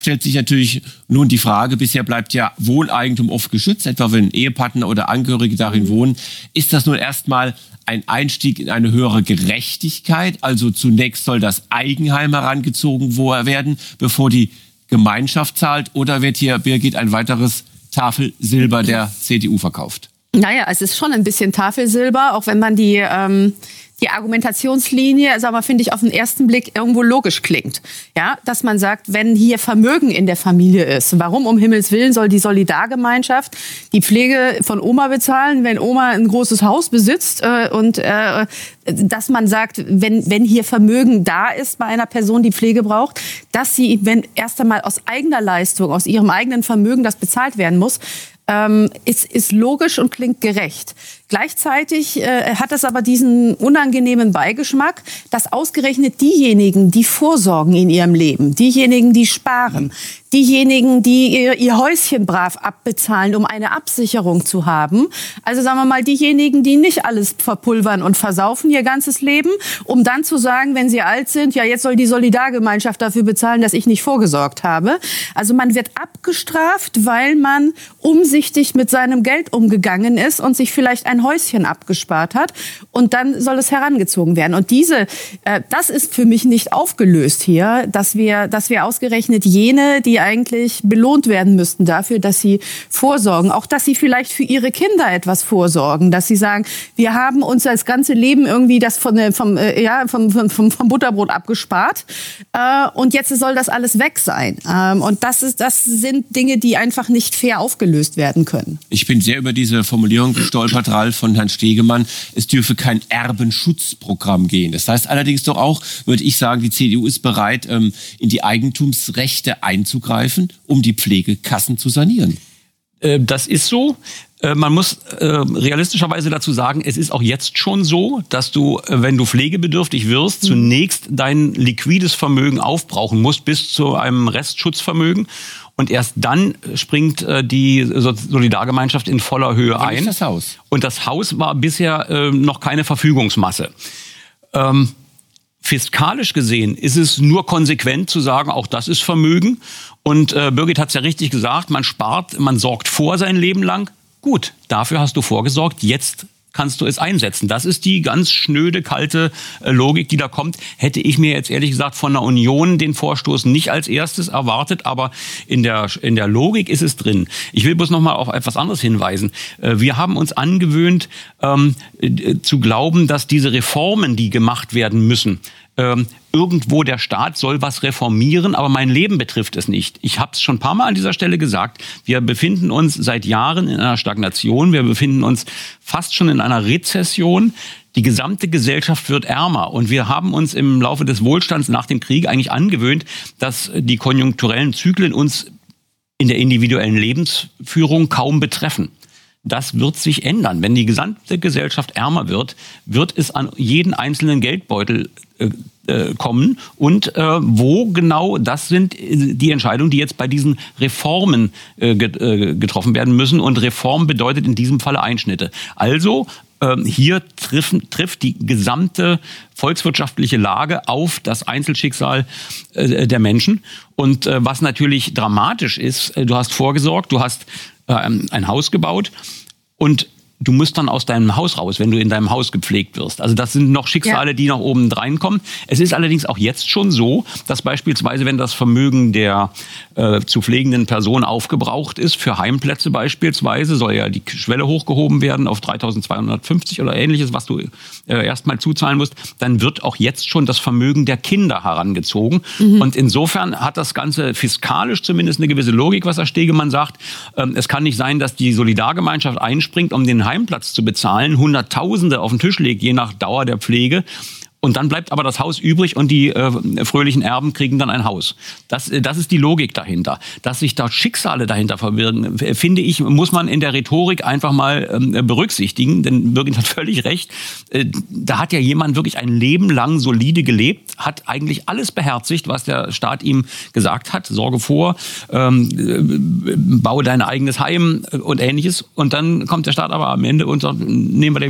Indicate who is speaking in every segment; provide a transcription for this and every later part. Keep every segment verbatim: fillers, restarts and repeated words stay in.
Speaker 1: stellt sich natürlich nun die Frage, bisher bleibt ja Wohneigentum oft geschützt, etwa wenn Ehepartner oder Angehörige darin wohnen. Ist das nun erstmal ein Einstieg in eine höhere Gerechtigkeit? Also zunächst soll das Eigenheim herangezogen werden, bevor die Gemeinschaft zahlt? Oder wird hier, Birgit, ein weiteres Tafelsilber der C D U verkauft?
Speaker 2: Naja, es ist schon ein bisschen Tafelsilber, auch wenn man die... Ähm Die Argumentationslinie, sag mal, finde ich auf den ersten Blick irgendwo logisch klingt. Ja, dass man sagt, wenn hier Vermögen in der Familie ist, warum um Himmels Willen soll die Solidargemeinschaft die Pflege von Oma bezahlen, wenn Oma ein großes Haus besitzt äh, und äh, dass man sagt, wenn wenn hier Vermögen da ist bei einer Person, die Pflege braucht, dass sie, wenn erst einmal aus eigener Leistung, aus ihrem eigenen Vermögen das bezahlt werden muss, ähm, ist ist logisch und klingt gerecht. Gleichzeitig äh, hat es aber diesen unangenehmen Beigeschmack, dass ausgerechnet diejenigen, die vorsorgen in ihrem Leben, diejenigen, die sparen, diejenigen, die ihr, ihr Häuschen brav abbezahlen, um eine Absicherung zu haben, also sagen wir mal diejenigen, die nicht alles verpulvern und versaufen ihr ganzes Leben, um dann zu sagen, wenn sie alt sind, ja, jetzt soll die Solidargemeinschaft dafür bezahlen, dass ich nicht vorgesorgt habe. Also man wird abgestraft, weil man umsichtig mit seinem Geld umgegangen ist und sich vielleicht ein Häuschen abgespart hat und dann soll es herangezogen werden. Und diese, äh, das ist für mich nicht aufgelöst hier, dass wir, dass wir ausgerechnet jene, die eigentlich belohnt werden müssten dafür, dass sie vorsorgen, auch dass sie vielleicht für ihre Kinder etwas vorsorgen, dass sie sagen, wir haben uns das ganze Leben irgendwie das von, vom, äh, ja, vom, vom, vom Butterbrot abgespart äh, und jetzt soll das alles weg sein. Ähm, und das ist, das sind Dinge, die einfach nicht fair aufgelöst werden können.
Speaker 1: Ich bin sehr über diese Formulierung gestolpert, Ralf, von Herrn Stegemann. Es dürfe kein Erbenschutzprogramm gehen. Das heißt allerdings doch auch, würde ich sagen, die C D U ist bereit, ähm, in die Eigentumsrechte einzugreifen, um die Pflegekassen zu sanieren.
Speaker 3: Äh, das ist so. Äh, man muss äh, realistischerweise dazu sagen, es ist auch jetzt schon so, dass du, äh, wenn du pflegebedürftig wirst, mhm. zunächst dein liquides Vermögen aufbrauchen musst bis zu einem Restschutzvermögen. Und erst dann springt äh, die Solidargemeinschaft in voller Höhe
Speaker 1: Wann
Speaker 3: ein.
Speaker 1: ist das Haus?
Speaker 3: Und das Haus war bisher äh, noch keine Verfügungsmasse. Ähm, fiskalisch gesehen ist es nur konsequent zu sagen, auch das ist Vermögen. Und äh, Birgit hat es ja richtig gesagt, man spart, man sorgt vor sein Leben lang. Gut, dafür hast du vorgesorgt, jetzt kannst du es einsetzen. Das ist die ganz schnöde, kalte äh, Logik, die da kommt. Hätte ich mir jetzt ehrlich gesagt von der Union den Vorstoß nicht als erstes erwartet, aber in der, in der Logik ist es drin. Ich will bloß noch mal auf etwas anderes hinweisen. Äh, wir haben uns angewöhnt, ähm, äh, zu glauben, dass diese Reformen, die gemacht werden müssen, ähm, irgendwo der Staat soll was reformieren, aber mein Leben betrifft es nicht. Ich habe es schon ein paar Mal an dieser Stelle gesagt. Wir befinden uns seit Jahren in einer Stagnation. Wir befinden uns fast schon in einer Rezession. Die gesamte Gesellschaft wird ärmer. Und wir haben uns im Laufe des Wohlstands nach dem Krieg eigentlich angewöhnt, dass die konjunkturellen Zyklen uns in der individuellen Lebensführung kaum betreffen. Das wird sich ändern. Wenn die gesamte Gesellschaft ärmer wird, wird es an jeden einzelnen Geldbeutel äh, äh, kommen. Und äh, wo genau, das sind die Entscheidungen, die jetzt bei diesen Reformen äh, getroffen werden müssen. Und Reform bedeutet in diesem Falle Einschnitte. Also äh, hier treffen, trifft die gesamte volkswirtschaftliche Lage auf das Einzelschicksal äh, der Menschen. Und äh, was natürlich dramatisch ist, äh, du hast vorgesorgt, du hast ein Haus gebaut und du musst dann aus deinem Haus raus, wenn du in deinem Haus gepflegt wirst. Also das sind noch Schicksale, ja, die noch oben reinkommen. Es ist allerdings auch jetzt schon so, dass beispielsweise, wenn das Vermögen der äh, zu pflegenden Person aufgebraucht ist, für Heimplätze beispielsweise, soll ja die Schwelle hochgehoben werden auf dreitausendzweihundertfünfzig oder ähnliches, was du äh, erstmal zuzahlen musst, dann wird auch jetzt schon das Vermögen der Kinder herangezogen. Mhm. Und insofern hat das Ganze fiskalisch zumindest eine gewisse Logik, was Herr Stegemann sagt. Ähm, es kann nicht sein, dass die Solidargemeinschaft einspringt, um den Heimplatz zu bezahlen, Hunderttausende auf den Tisch legt, je nach Dauer der Pflege. Und dann bleibt aber das Haus übrig und die äh, fröhlichen Erben kriegen dann ein Haus. Das, das ist die Logik dahinter. Dass sich da Schicksale dahinter verwirren, finde ich, muss man in der Rhetorik einfach mal ähm, berücksichtigen. Denn Birgit hat völlig recht. Äh, da hat ja jemand wirklich ein Leben lang solide gelebt, hat eigentlich alles beherzigt, was der Staat ihm gesagt hat. Sorge vor, ähm, äh, baue dein eigenes Heim und Ähnliches. Und dann kommt der Staat aber am Ende und sagt, nehmen wir den wieder weg.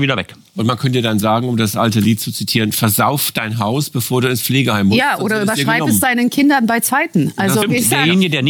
Speaker 1: Und man könnte dann sagen, um das alte Lied zu zitieren, versauf dein Haus, bevor du ins Pflegeheim musst.
Speaker 2: Ja, oder überschreib es deinen Kindern bei Zeiten. Also,
Speaker 3: Derjenige, der